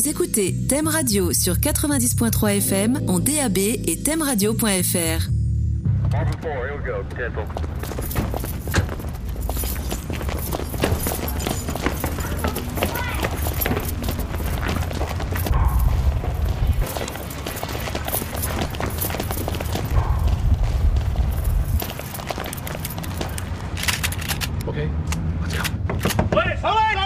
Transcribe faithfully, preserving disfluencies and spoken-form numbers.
Vous écoutez Thème Radio sur quatre-vingt-dix point trois F M en D A B et thème radio point F R. Okay, let's go. Wait,